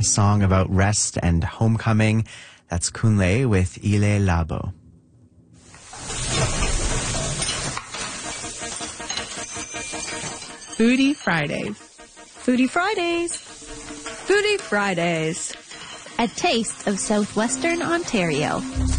a song about rest and homecoming. That's Kunle with Ile Labo. Foodie Fridays. Foodie Fridays. Foodie Fridays. A taste of southwestern Ontario.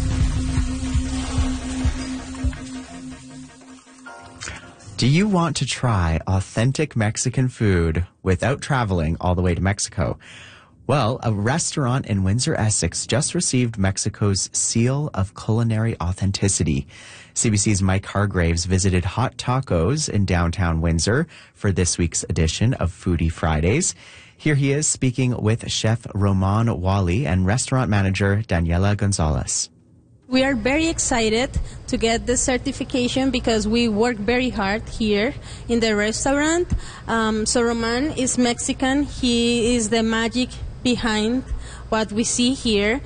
Do you want to try authentic Mexican food without traveling all the way to Mexico? Well, a restaurant in Windsor, Essex just received Mexico's seal of culinary authenticity. CBC's Mike Hargraves visited Hot Tacos in downtown Windsor for this week's edition of Foodie Fridays. Here he is speaking with Chef Roman Wally and restaurant manager Daniela Gonzalez. We are very excited to get this certification because we work very hard here in the restaurant. So Roman is Mexican. He is the magic behind what we see here.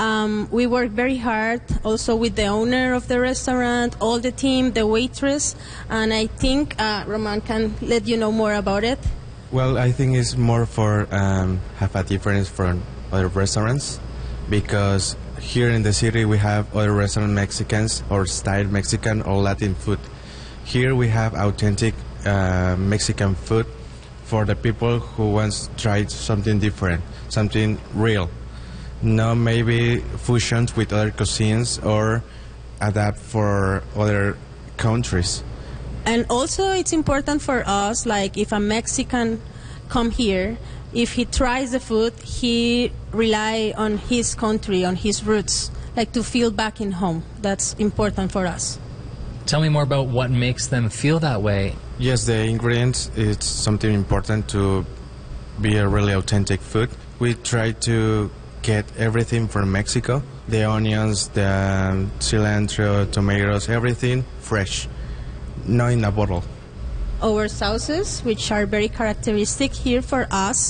We work very hard also with the owner of the restaurant, all the team, the waitress, and I think Roman can let you know more about it. Well, I think it's more for have a difference from other restaurants because here in the city we have other restaurant Mexicans or style Mexican or Latin food. Here we have authentic Mexican food for the people who wants to try something different, something real. No maybe fusions with other cuisines or adapt for other countries. And also it's important for us, like if a Mexican come here, if he tries the food, he rely on his country, on his roots, like to feel back in home. That's important for us. Tell me more about what makes them feel that way. Yes, the ingredients is something important to be a really authentic food. We try to get everything from Mexico. The onions, the cilantro, tomatoes, everything fresh, not in a bottle. Our sauces, which are very characteristic here for us,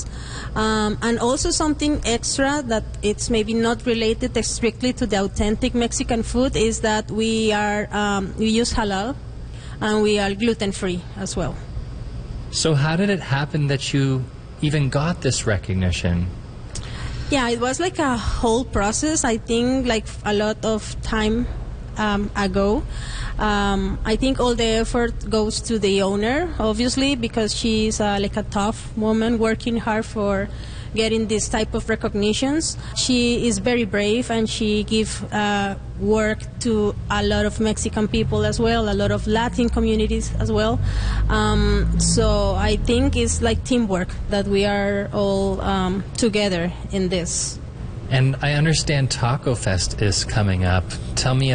and also something extra that it's maybe not related strictly to the authentic Mexican food is that we use halal and we are gluten-free as well. So how did it happen that you even got this recognition? Yeah, it was like a whole process. I think like a lot of time ago. I think all the effort goes to the owner, obviously, because she's like a tough woman working hard for getting this type of recognitions. She is very brave and she gives work to a lot of Mexican people as well, a lot of Latin communities as well. So I think it's like teamwork that we are all together in this. And I understand Taco Fest is coming up. Tell me